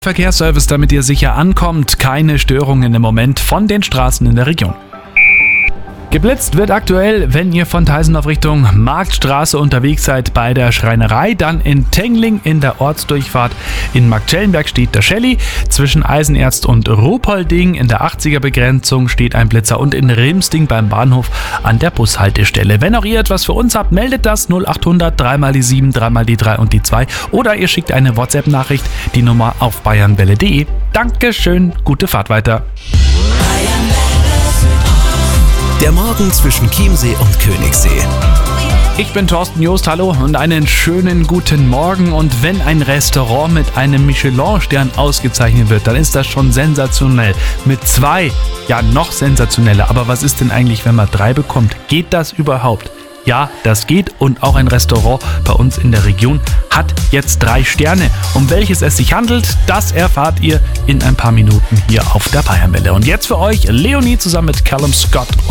Verkehrsservice, damit ihr sicher ankommt. Keine Störungen im Moment von den Straßen in der Region. Geblitzt wird aktuell, wenn ihr von Teisendorf Richtung Marktstraße unterwegs seid bei der Schreinerei, dann in Tengling in der Ortsdurchfahrt. In Marktschellenberg steht der Shelly, zwischen Eisenerzt und Ruhpolding in der 80er-Begrenzung steht ein Blitzer und in Rimsting beim Bahnhof an der Bushaltestelle. Wenn auch ihr etwas für uns habt, meldet das 0800 3x7, 3x3 und die 2 oder ihr schickt eine WhatsApp-Nachricht, die Nummer auf bayernwelle.de. Dankeschön, gute Fahrt weiter. Der Morgen zwischen Chiemsee und Königssee. Ich bin Thorsten Joost, hallo und einen schönen guten Morgen. Und wenn ein Restaurant mit einem Michelin-Stern ausgezeichnet wird, dann ist das schon sensationell. Mit 2, ja noch sensationeller. Aber was ist denn eigentlich, wenn man 3 bekommt? Geht das überhaupt? Ja, das geht und auch ein Restaurant bei uns in der Region hat jetzt 3 Sterne. Um welches es sich handelt, das erfahrt ihr in ein paar Minuten hier auf der Bayernwelle. Und jetzt für euch Leonie zusammen mit Callum Scott